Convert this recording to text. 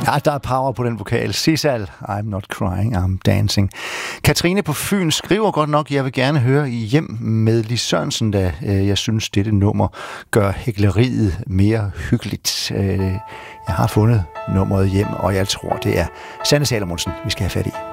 Ja, der er power på den vokal. Sisal, I'm not crying, I'm dancing. Katrine på Fyn skriver godt nok, jeg vil gerne høre Hjem med Lis Sørensen, da jeg synes, dette nummer gør hækleriet mere hyggeligt. Jeg har fundet nummeret Hjem, og jeg tror, det er Sanne Salomonsen, vi skal have fat i.